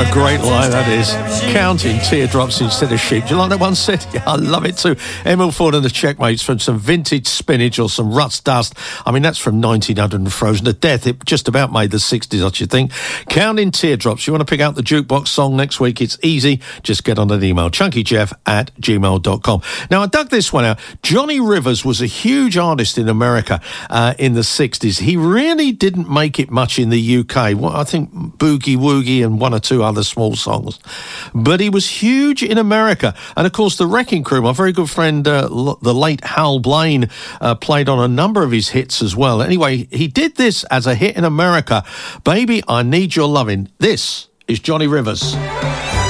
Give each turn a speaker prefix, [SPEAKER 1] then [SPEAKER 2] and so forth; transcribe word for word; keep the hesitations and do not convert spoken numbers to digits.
[SPEAKER 1] What a great line that is. Counting teardrops instead of sheep. Do you like that one, Sid? Yeah, I love it too. Emil Ford and the Checkmates from some vintage spinach or some Ruts Dust. I mean, that's from nineteen hundred and Frozen to Death. It just about made the sixties, I should think. Counting teardrops. You want to pick out the jukebox song next week? It's easy. Just get on an email. chunkyjeff at gmail dot com. Now, I dug this one out. Johnny Rivers was a huge artist in America uh, in the sixties. He really didn't make it much in the U K. Well, I think Boogie Woogie and one or two other small songs. But he was huge in America. And, of course, the Wrecking Crew, my very good friend, uh, l- the late Hal Blaine, uh, played on a number of his hits as well. Anyway, he did this as a hit in America. Baby, I Need Your Lovin'. This is Johnny Rivers.